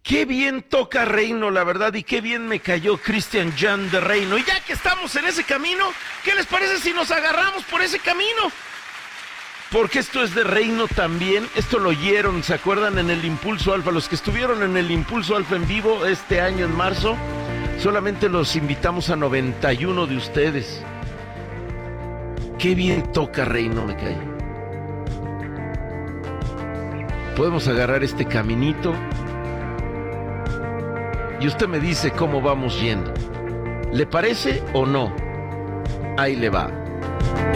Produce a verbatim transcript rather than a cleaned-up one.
Qué bien toca Reino, la verdad, y qué bien me cayó Cristian Jan de Reino. Y ya que estamos en ese camino, ¿qué les parece si nos agarramos por ese camino? Porque esto es de Reino también. Esto lo oyeron, ¿se acuerdan? En el Impulso Alfa. Los que estuvieron en el Impulso Alfa en vivo este año en marzo, solamente los invitamos a noventa y uno de ustedes. Qué bien toca Reino, me cae. Podemos agarrar este caminito y usted me dice cómo vamos yendo. ¿Le parece o no? Ahí le va.